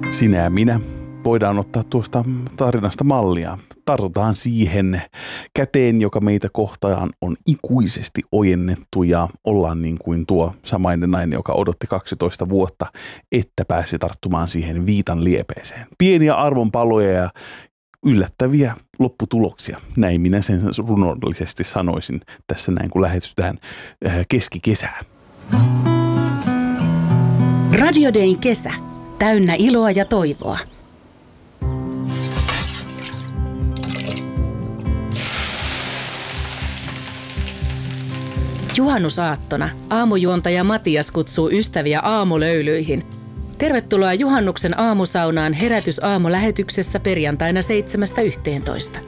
Sinä ja minä voidaan ottaa tuosta tarinasta mallia. Tartutaan siihen käteen, joka meitä kohtaan on ikuisesti ojennettu ja ollaan niin kuin tuo samainen nainen, joka odotti 12 vuotta, että pääsi tarttumaan siihen viitan liepeeseen. Pieniä arvonpaloja ja yllättäviä lopputuloksia. Näin minä sen runollisesti sanoisin tässä näin, kun lähestytään keskikesään. Radio Dayn kesä. Täynnä iloa ja toivoa. Juhannusaattona aamujuontaja Matias kutsuu ystäviä aamulöylyihin. Tervetuloa juhannuksen aamusaunaan Herätys-aamulähetyksessä perjantaina 7.11.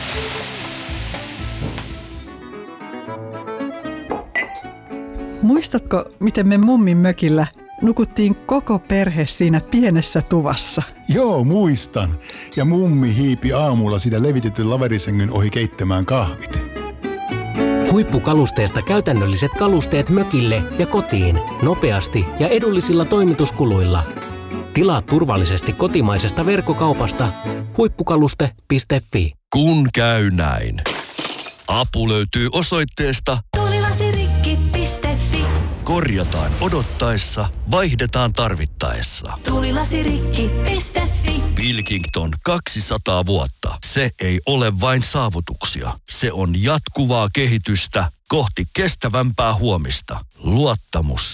Muistatko, miten me mummin mökillä nukuttiin koko perhe siinä pienessä tuvassa? Joo, muistan. Ja mummi hiipi aamulla sitä levitetyn laverisängyn ohi keittämään kahvit. Huippukalusteesta käytännölliset kalusteet mökille ja kotiin nopeasti ja edullisilla toimituskuluilla. Tilaa turvallisesti kotimaisesta verkkokaupasta huippukaluste.fi. Kun käy näin. Apu löytyy osoitteesta tulilasirikki.fi. Korjataan odottaessa, vaihdetaan tarvittaessa. Tulilasirikki.fi. Pilkington 200 vuotta. Se ei ole vain saavutuksia. Se on jatkuvaa kehitystä kohti kestävämpää huomista. Luottamus